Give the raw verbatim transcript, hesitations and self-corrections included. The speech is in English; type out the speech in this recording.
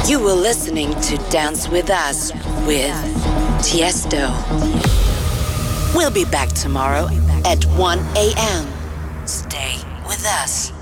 You were listening to Dance With Us with Tiesto. We'll be back tomorrow at one a.m. Stay with us.